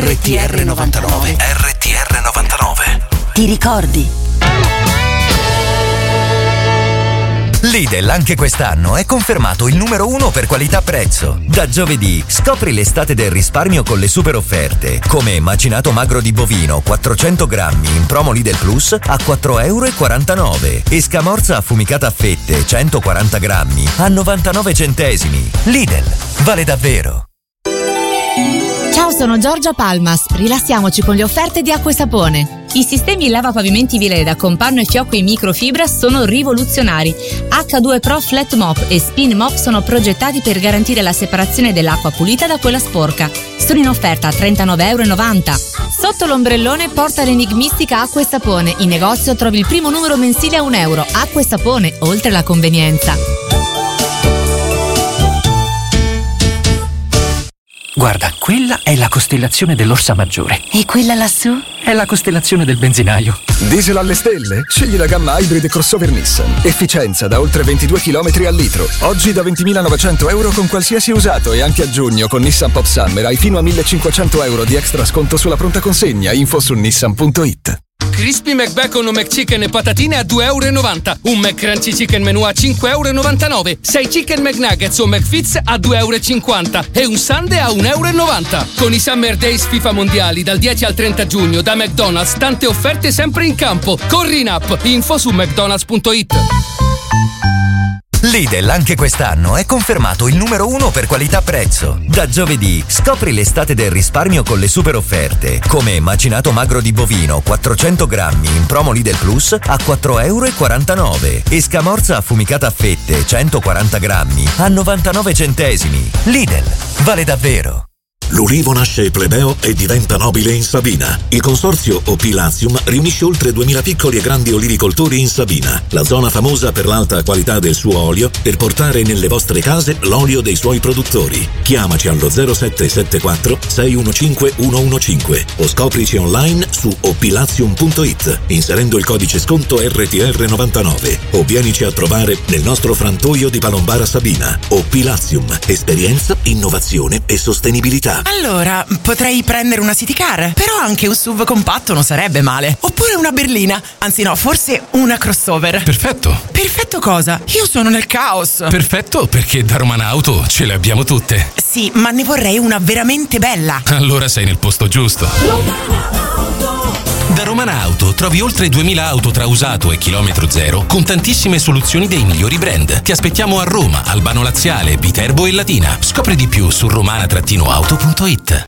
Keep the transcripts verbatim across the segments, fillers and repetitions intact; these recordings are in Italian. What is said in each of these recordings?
R T R novantanove. R T R novantanove. Ti ricordi? Lidl anche quest'anno è confermato il numero uno per qualità-prezzo. Da giovedì scopri l'estate del risparmio con le super offerte, come macinato magro di bovino quattrocento grammi in promo Lidl Plus a quattro virgola quarantanove euro e scamorza affumicata a fette centoquaranta grammi a novantanove centesimi. Lidl, vale davvero. Ciao, sono Giorgia Palmas. Rilassiamoci con le offerte di Acqua e Sapone. I sistemi lavapavimenti Vileda con panno e fiocco in microfibra sono rivoluzionari. acca due Pro Flat Mop e Spin Mop sono progettati per garantire la separazione dell'acqua pulita da quella sporca. Sono in offerta a trentanove virgola novanta euro. Sotto l'ombrellone porta l'enigmistica Acqua e Sapone. In negozio trovi il primo numero mensile a un euro. Acqua e Sapone, oltre la convenienza. Guarda, quella è la costellazione dell'Orsa Maggiore. E quella lassù? È la costellazione del benzinaio. Diesel alle stelle? Scegli la gamma Hybrid crossover Nissan. Efficienza da oltre ventidue chilometri al litro. Oggi da ventimilanovecento euro con qualsiasi usato e anche a giugno con Nissan Pop Summer hai fino a millecinquecento euro di extra sconto sulla pronta consegna. Info su nissan punto it. Crispy McBacon o McChicken e patatine a due virgola novanta euro. Un McCrunchy Chicken Menù a cinque virgola novantanove euro. sei Chicken McNuggets o McFits a due virgola cinquanta euro. E un Sundae a un virgola novanta euro. Con i Summer Days FIFA Mondiali dal dieci al trenta giugno da McDonald's, tante offerte sempre in campo. Corri in app. Info su mcdonalds punto it. Lidl anche quest'anno è confermato il numero uno per qualità-prezzo. Da giovedì scopri l'estate del risparmio con le super offerte, come macinato magro di bovino quattrocento grammi in promo Lidl Plus a quattro virgola quarantanove euro e scamorza affumicata a fette centoquaranta grammi a novantanove centesimi. Lidl, vale davvero. L'ulivo nasce plebeo e diventa nobile in Sabina. Il consorzio Opilazium riunisce oltre duemila piccoli e grandi olivicoltori in Sabina, la zona famosa per l'alta qualità del suo olio, per portare nelle vostre case l'olio dei suoi produttori. Chiamaci allo zero sette sette quattro sei uno cinque uno uno cinque o scoprici online su opilazium punto it inserendo il codice sconto R T R novantanove o vienici a trovare nel nostro frantoio di Palombara Sabina. Opilazium, esperienza, innovazione e sostenibilità. Allora, potrei prendere una city car, però anche un S U V compatto non sarebbe male. Oppure una berlina, anzi no, forse una crossover. Perfetto. Perfetto cosa? Io sono nel caos. Perfetto, perché da Romana Auto ce le abbiamo tutte. Sì, ma ne vorrei una veramente bella. Allora sei nel posto giusto. Da Romana Auto trovi oltre duemila auto tra usato e chilometro zero con tantissime soluzioni dei migliori brand. Ti aspettiamo a Roma, Albano Laziale, Viterbo e Latina. Scopri di più su romana auto punto it.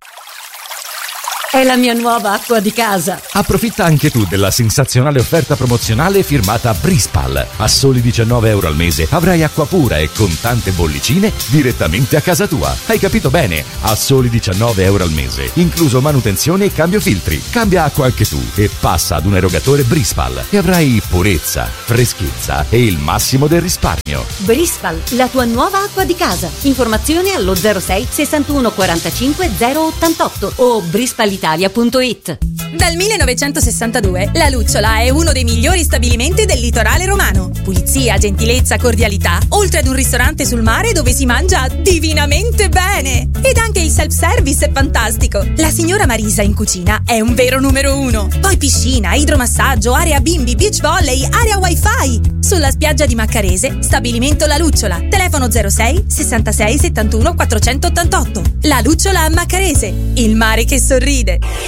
È la mia nuova acqua di casa. Approfitta anche tu della sensazionale offerta promozionale firmata Brispal. A soli diciannove euro al mese avrai acqua pura e con tante bollicine direttamente a casa tua. Hai capito bene? A soli diciannove euro al mese, incluso manutenzione e cambio filtri. Cambia acqua anche tu e passa ad un erogatore Brispal e avrai purezza, freschezza e il massimo del risparmio. Brispal, la tua nuova acqua di casa. Informazioni allo zero sei sessantuno quarantacinque zero ottantotto o brispal italia punto it. Dal millenovecentosessantadue La Lucciola è uno dei migliori stabilimenti del litorale romano. Pulizia, gentilezza, cordialità, oltre ad un ristorante sul mare dove si mangia divinamente bene. Ed anche il self-service è fantastico. La signora Marisa in cucina è un vero numero uno. Poi piscina, idromassaggio, area bimbi, beach volley, area wifi. Sulla spiaggia di Maccarese, stabilimento La Lucciola. Telefono zero sei sessantasei settantuno quattrocentottantotto. La Lucciola a Maccarese, il mare che sorride.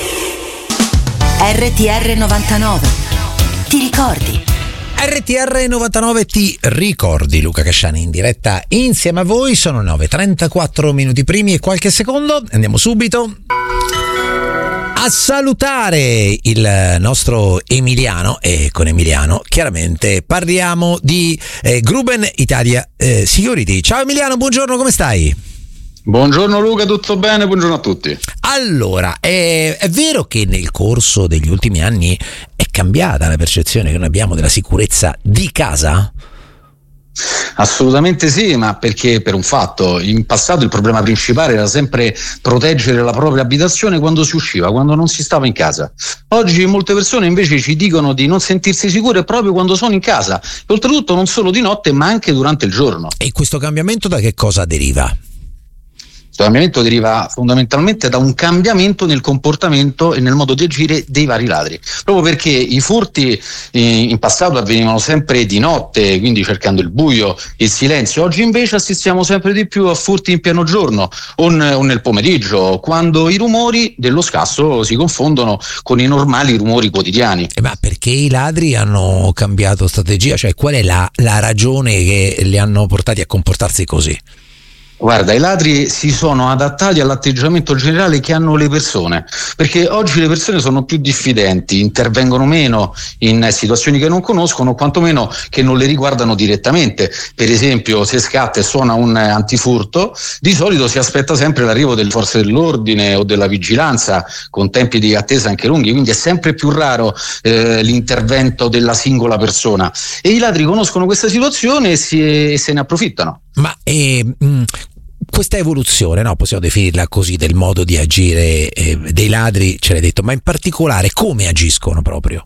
R T R novantanove. Ti ricordi? R T R novantanove ti ricordi. Luca Casciani in diretta insieme a voi. Sono nove e trentaquattro minuti primi e qualche secondo. Andiamo subito a salutare il nostro Emiliano, e con Emiliano chiaramente parliamo di eh, Gruben Italia eh, Security. Ciao Emiliano, buongiorno, come stai? Buongiorno Luca, tutto bene? Buongiorno a tutti. Allora, è, è vero che nel corso degli ultimi anni è cambiata la percezione che noi abbiamo della sicurezza di casa? Assolutamente sì, ma perché per un fatto: in passato il problema principale era sempre proteggere la propria abitazione quando si usciva, quando non si stava in casa. Oggi molte persone invece ci dicono di non sentirsi sicure proprio quando sono in casa, e oltretutto non solo di notte ma anche durante il giorno. E questo cambiamento da che cosa deriva? Questo cambiamento deriva fondamentalmente da un cambiamento nel comportamento e nel modo di agire dei vari ladri, proprio perché i furti in passato avvenivano sempre di notte, quindi cercando il buio, il silenzio. Oggi invece assistiamo sempre di più a furti in pieno giorno o nel pomeriggio, quando i rumori dello scasso si confondono con i normali rumori quotidiani. Ma perché i ladri hanno cambiato strategia? Cioè, qual è la, la ragione che li hanno portati a comportarsi così? Guarda, i ladri si sono adattati all'atteggiamento generale che hanno le persone, perché oggi le persone sono più diffidenti, intervengono meno in situazioni che non conoscono, quantomeno che non le riguardano direttamente. Per esempio, se scatta e suona un antifurto, di solito si aspetta sempre l'arrivo delle forze dell'ordine o della vigilanza, con tempi di attesa anche lunghi, quindi è sempre più raro eh, l'intervento della singola persona, e i ladri conoscono questa situazione e, si, e se ne approfittano. Ma eh, mh, questa evoluzione, no, possiamo definirla così, del modo di agire eh, dei ladri, ce l'hai detto, ma in particolare come agiscono proprio?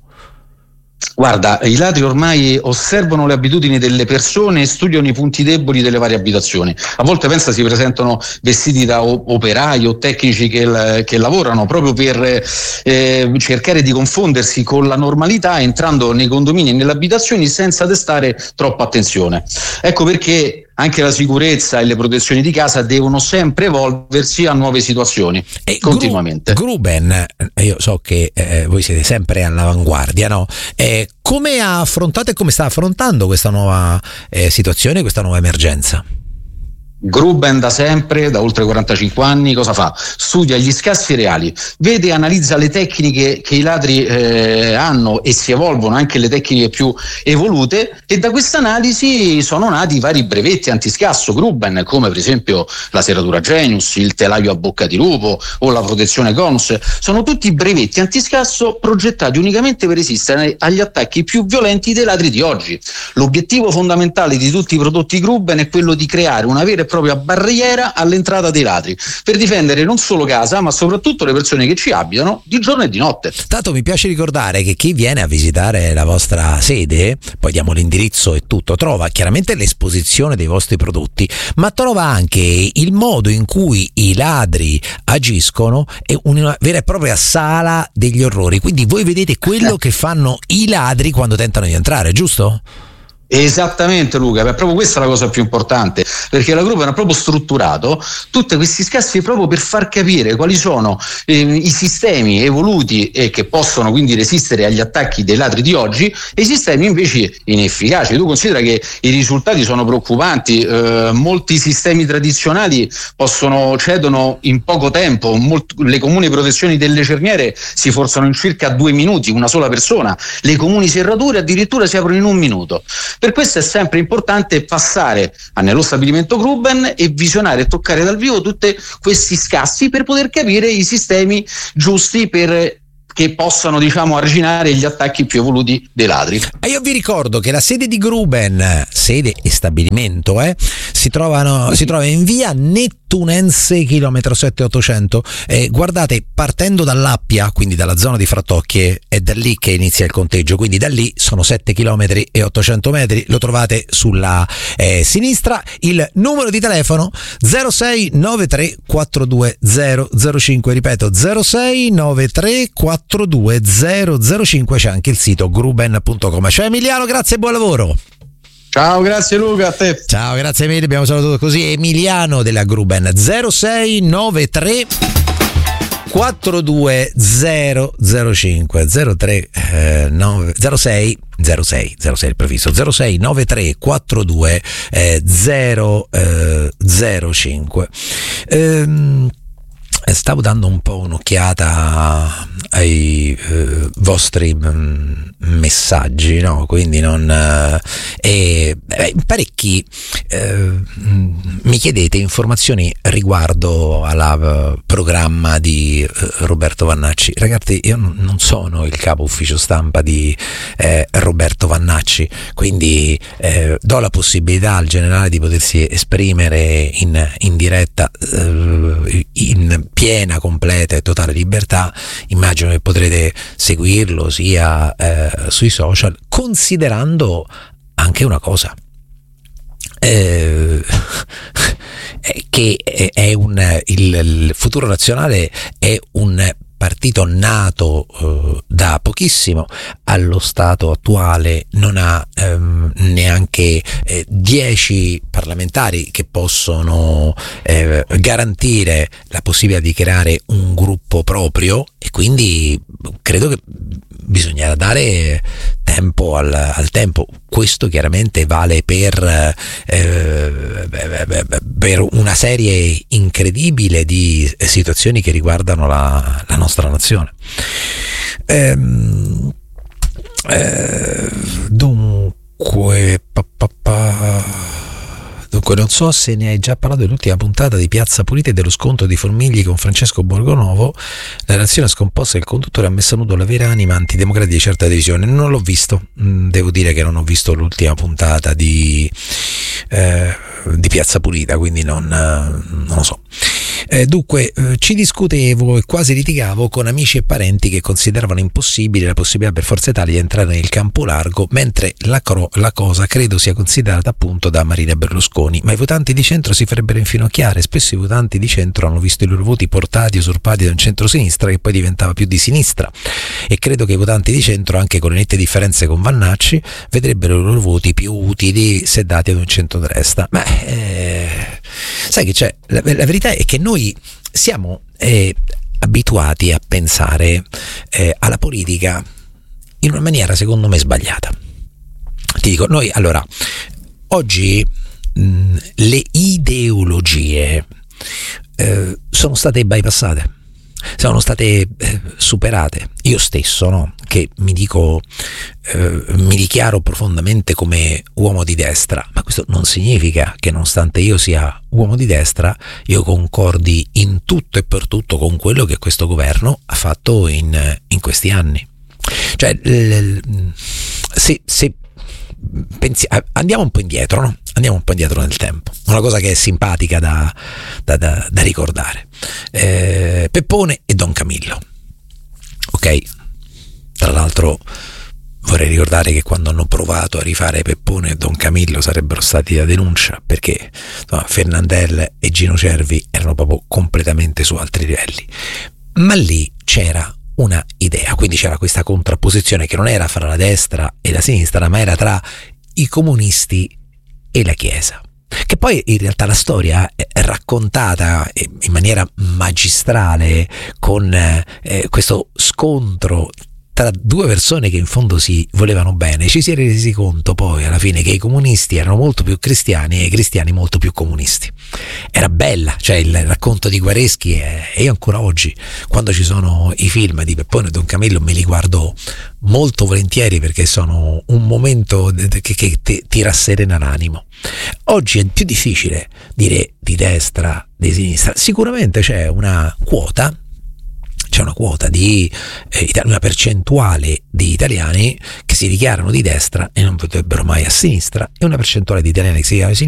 Guarda, i ladri ormai osservano le abitudini delle persone e studiano i punti deboli delle varie abitazioni. A volte, pensa, si presentano vestiti da operai o tecnici che, che lavorano proprio per eh, cercare di confondersi con la normalità, entrando nei condomini e nelle abitazioni senza destare troppa attenzione. Ecco perché anche la sicurezza e le protezioni di casa devono sempre evolversi a nuove situazioni, e continuamente. Gru- Gruben, io so che eh, voi siete sempre all'avanguardia, no? Eh, come ha affrontato e come sta affrontando questa nuova eh, situazione, questa nuova emergenza? Gruben da sempre, da oltre quarantacinque anni, cosa fa? Studia gli scassi reali, vede e analizza le tecniche che i ladri eh, hanno, e si evolvono anche le tecniche più evolute, e da questa analisi sono nati vari brevetti antiscasso Gruben, come per esempio la serratura Genius, il telaio a bocca di lupo o la protezione Conus. Sono tutti brevetti antiscasso progettati unicamente per resistere agli attacchi più violenti dei ladri di oggi. L'obiettivo fondamentale di tutti i prodotti Gruben è quello di creare una vera e propria barriera all'entrata dei ladri, per difendere non solo casa ma soprattutto le persone che ci abitano di giorno e di notte. Tanto mi piace ricordare che chi viene a visitare la vostra sede, poi diamo l'indirizzo e tutto, trova chiaramente l'esposizione dei vostri prodotti, ma trova anche il modo in cui i ladri agiscono, è una vera e propria sala degli orrori, quindi voi vedete quello che fanno i ladri quando tentano di entrare, giusto? Esattamente, Luca, è proprio questa la cosa più importante, perché la Gruben ha proprio strutturato tutti questi scassi proprio per far capire quali sono eh, i sistemi evoluti e che possono quindi resistere agli attacchi dei ladri di oggi, e i sistemi invece inefficaci. Tu considera che i risultati sono preoccupanti, eh, molti sistemi tradizionali possono cedono in poco tempo, molt- le comuni protezioni delle cerniere si forzano in circa due minuti, una sola persona, le comuni serrature addirittura si aprono in un minuto. Per questo è sempre importante passare nello stabilimento Gruben e visionare e toccare dal vivo tutti questi scassi per poter capire i sistemi giusti per che possano, diciamo, arginare gli attacchi più evoluti dei ladri. E io vi ricordo che la sede di Gruben, sede e stabilimento, eh, si trovano si trova in via Nettunense, chilometro sette ottocento. Eh, guardate, partendo dall'Appia, quindi dalla zona di Frattocchie, è da lì che inizia il conteggio, quindi da lì sono sette chilometri e ottocento metri, lo trovate sulla eh, sinistra. Il numero di telefono zero sei nove tre quattro due zero zero cinque, ripeto zero sei nove tre quattro due zero zero cinque, c'è anche il sito gruben punto com. Ciao Emiliano, grazie e buon lavoro. Ciao, grazie Luca, a te. Ciao, grazie mille, abbiamo salutato così Emiliano della Gruben. Zero sei nove tre quattro due zero zero cinque zero tre nove zero sei zero sei zero sei il prefisso zero sei nove tre quattro due zero zero cinque. Ehm Stavo dando un po' un'occhiata ai eh, vostri mh, messaggi, no? Quindi non eh, e beh, parecchi eh, mh, mi chiedete informazioni riguardo al uh, programma di uh, Roberto Vannacci. Ragazzi, io n- non sono il capo ufficio stampa di eh, Roberto Vannacci, quindi eh, do la possibilità al generale di potersi esprimere in, in diretta eh, in piena, completa e totale libertà. Immagino che potrete seguirlo sia eh, sui social, considerando anche una cosa: eh, che è un il, il Futuro Nazionale è un partito nato eh, da pochissimo, allo stato attuale non ha ehm, neanche eh, dieci parlamentari che possono eh, garantire la possibilità di creare un gruppo proprio, e quindi credo che bisognerà dare tempo al, al tempo. Questo chiaramente vale per, eh, per una serie incredibile di situazioni che riguardano la, la nostra nazione. Ehm, eh, dunque, pa, pa, pa. Dunque, non so se ne hai già parlato nell'ultima puntata di Piazza Pulita e dello scontro di Formigli con Francesco Borgonovo. La reazione scomposta del conduttore ha messo a nudo la vera anima antidemocratica di certa divisione. Non l'ho visto, devo dire che non ho visto l'ultima puntata di, eh, di Piazza Pulita, quindi non, non lo so. Eh, dunque, eh, ci discutevo e quasi litigavo con amici e parenti che consideravano impossibile la possibilità per Forza Italia di entrare nel campo largo, mentre la, cro- la cosa credo sia considerata appunto da Marina Berlusconi. Ma i votanti di centro si farebbero infinocchiare. Spesso i votanti di centro hanno visto i loro voti portati e usurpati da un centro-sinistra che poi diventava più di sinistra, e credo che i votanti di centro, anche con le nette differenze con Vannacci, vedrebbero i loro voti più utili se dati ad un centrodestra. Ma eh, sai che c'è? La, la verità è che noi siamo eh, abituati a pensare eh, alla politica in una maniera secondo me sbagliata. Ti dico, noi allora oggi mh, le ideologie eh, sono state bypassate, sono state eh, superate. Io stesso, no, che mi dico eh, mi dichiaro profondamente come uomo di destra, ma questo non significa che nonostante io sia uomo di destra io concordi in tutto e per tutto con quello che questo governo ha fatto in, in questi anni. Cioè l, l, se, se pensi, andiamo un po' indietro, no? Andiamo un po' indietro nel tempo, una cosa che è simpatica da, da, da, da ricordare. eh, Peppone e Don Camillo, ok? Tra l'altro vorrei ricordare che quando hanno provato a rifare Peppone e Don Camillo sarebbero stati da denuncia, perché no, Fernandel e Gino Cervi erano proprio completamente su altri livelli. Ma lì c'era una idea, quindi c'era questa contrapposizione che non era fra la destra e la sinistra, ma era tra i comunisti e la Chiesa, che poi in realtà la storia è raccontata in maniera magistrale con eh, questo scontro tra due persone che in fondo si volevano bene. Ci si è resi conto poi alla fine che i comunisti erano molto più cristiani e i cristiani molto più comunisti. Era bella, cioè il racconto di Guareschi, è, e io ancora oggi quando ci sono i film di Peppone e Don Camillo me li guardo molto volentieri, perché sono un momento che, che ti, ti rasserena l'animo. Oggi è più difficile dire di destra, di sinistra. Sicuramente c'è una quota c'è una quota di eh, una percentuale di italiani che si dichiarano di destra e non potrebbero mai a sinistra, e una percentuale di italiani che si dichiarano di